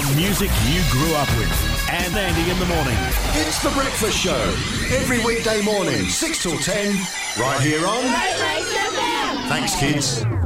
The music you grew up with. And Andy in the morning. It's The Breakfast Show. Every weekday morning, 6 till 10, right here on... Great Lakes FM. Thanks, kids.